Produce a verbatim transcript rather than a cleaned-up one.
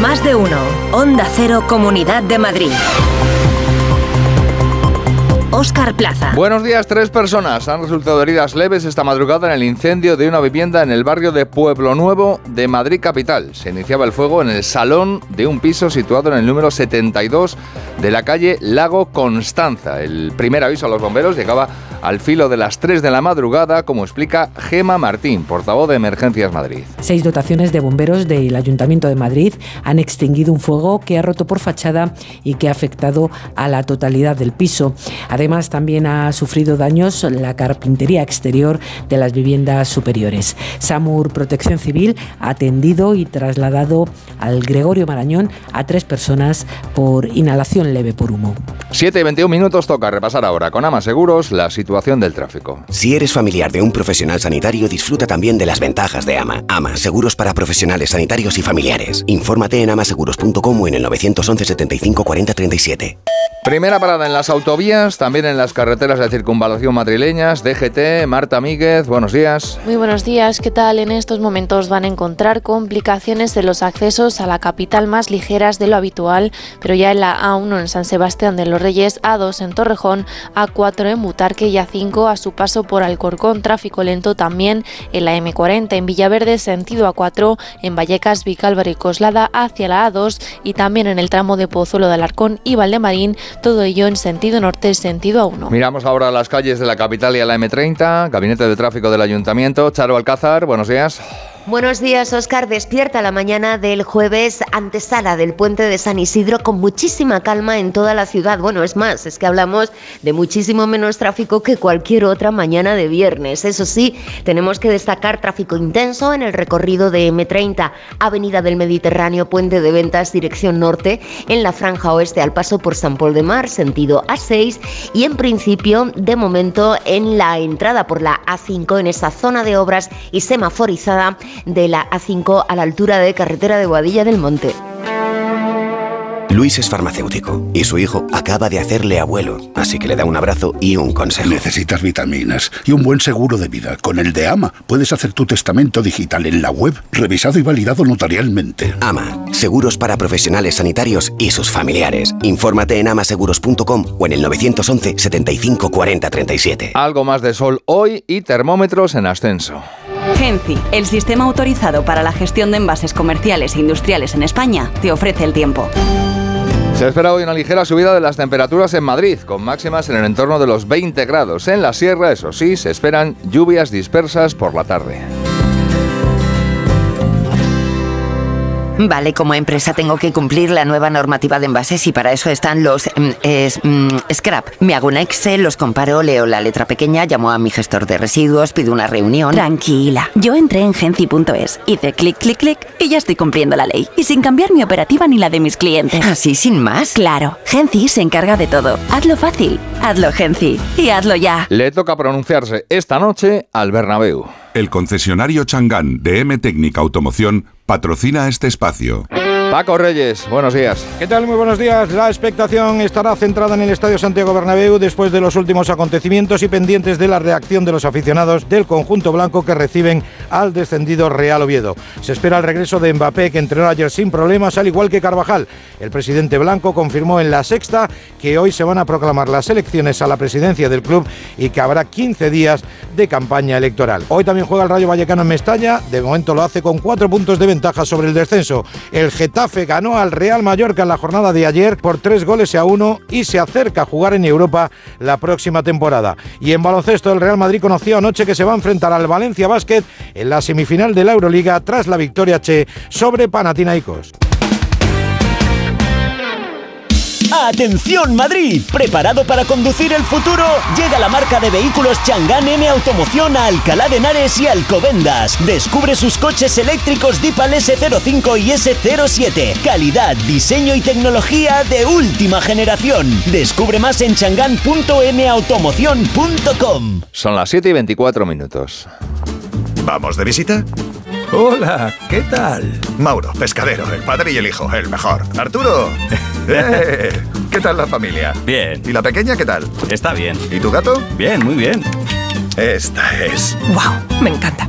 Más de uno. Onda Cero, Comunidad de Madrid. Óscar Plaza. Buenos días. Tres personas han resultado heridas leves esta madrugada en el incendio de una vivienda en el barrio de Pueblo Nuevo de Madrid capital. Se iniciaba el fuego en el salón de un piso situado en el número setenta y dos de la calle Lago Constanza. El primer aviso a los bomberos llegaba al filo de las tres de la madrugada, como explica Gema Martín, portavoz de Emergencias Madrid. Seis dotaciones de bomberos del Ayuntamiento de Madrid han extinguido un fuego que ha roto por fachada y que ha afectado a la totalidad del piso. Además, también ha sufrido daños la carpintería exterior de las viviendas superiores. SAMUR Protección Civil ha atendido y trasladado al Gregorio Marañón a tres personas por inhalación leve por humo. siete y veintiún minutos, toca repasar ahora con Ama Seguros la situación del tráfico. Si eres familiar de un profesional sanitario, disfruta también de las ventajas de Ama. Ama, seguros para profesionales sanitarios y familiares. Infórmate en amaseguros punto com o en el nueve once setenta y cinco cuarenta treinta y siete. Primera parada en las autovías, también en las carreteras de circunvalación madrileñas. D G T, Marta Míguez, buenos días. Muy buenos días, ¿qué tal? En estos momentos van a encontrar complicaciones en los accesos a la capital más ligeras de lo habitual, pero ya en la A uno en San Sebastián de los Reyes, A dos en Torrejón, A cuatro en Butarque y A cinco a su paso por Alcorcón. Tráfico lento también en la eme cuarenta en Villaverde, sentido A cuatro, en Vallecas, Vicálvaro y Coslada hacia la A dos y también en el tramo de Pozuelo de Alarcón y Valdemarín, todo ello en sentido norte, sentido A uno. Miramos ahora las calles de la capital y a la eme treinta, Gabinete de Tráfico del Ayuntamiento. Charo Alcázar, buenos días. Buenos días, Óscar. Despierta la mañana del jueves, antesala del puente de San Isidro, con muchísima calma en toda la ciudad. Bueno, es más, es que hablamos de muchísimo menos tráfico que cualquier otra mañana de viernes. Eso sí, tenemos que destacar tráfico intenso en el recorrido de eme treinta, Avenida del Mediterráneo, Puente de Ventas, dirección norte, en la franja oeste al paso por San Pol de Mar, sentido A seis, y en principio, de momento, en la entrada por la A cinco, en esa zona de obras y semaforizada de la A cinco a la altura de carretera de Boadilla del Monte. Luis es farmacéutico y su hijo acaba de hacerle abuelo, así que le da un abrazo y un consejo. Necesitas vitaminas y un buen seguro de vida. Con el de Ama puedes hacer tu testamento digital en la web, revisado y validado notarialmente. Ama, seguros para profesionales sanitarios y sus familiares. Infórmate en amaseguros punto com o en el nueve once setenta y cinco cuarenta treinta y siete. Algo más de sol hoy y termómetros en ascenso. Genci, el sistema autorizado para la gestión de envases comerciales e industriales en España, te ofrece el tiempo. Se espera hoy una ligera subida de las temperaturas en Madrid, con máximas en el entorno de los veinte grados. En la sierra, eso sí, se esperan lluvias dispersas por la tarde. Vale, como empresa tengo que cumplir la nueva normativa de envases y para eso están los mm, es, mm, scrap. Me hago un Excel, los comparo, leo la letra pequeña, llamo a mi gestor de residuos, pido una reunión. Tranquila, yo entré en genci punto es, hice clic, clic, clic y ya estoy cumpliendo la ley. Y sin cambiar mi operativa ni la de mis clientes. ¿Así sin más? Claro, Genci se encarga de todo. Hazlo fácil, hazlo Genci y hazlo ya. Le toca pronunciarse esta noche al Bernabéu. El concesionario Chang'an de M Técnica Automoción patrocina este espacio. Paco Reyes, buenos días. ¿Qué tal? Muy buenos días. La expectación estará centrada en el Estadio Santiago Bernabéu después de los últimos acontecimientos y pendientes de la reacción de los aficionados del conjunto blanco que reciben al descendido Real Oviedo. Se espera el regreso de Mbappé, que entrenó ayer sin problemas, al igual que Carvajal. El presidente blanco confirmó en La Sexta que hoy se van a proclamar las elecciones a la presidencia del club y que habrá quince días de campaña electoral. Hoy también juega el Rayo Vallecano en Mestalla. De momento lo hace con cuatro puntos de ventaja sobre el descenso. El Getafe ganó al Real Mallorca en la jornada de ayer por tres goles a uno y se acerca a jugar en Europa la próxima temporada. Y en baloncesto, el Real Madrid conoció anoche que se va a enfrentar al Valencia Basket en la semifinal de la Euroliga tras la victoria che sobre Panathinaikos. ¡Atención Madrid! ¿Preparado para conducir el futuro? Llega la marca de vehículos Chang'an M Automoción a Alcalá de Henares y Alcobendas. Descubre sus coches eléctricos Deepal ese cero cinco y ese cero siete. Calidad, diseño y tecnología de última generación. Descubre más en chang'an punto m automoción punto com. Son las siete y veinticuatro minutos. ¿Vamos de visita? Hola, ¿qué tal? Mauro, pescadero, el padre y el hijo, el mejor. Arturo, ¡eh! ¿Qué tal la familia? Bien. ¿Y la pequeña qué tal? Está bien. ¿Y tu gato? Bien, muy bien. Esta es... ¡Wow! Me encanta.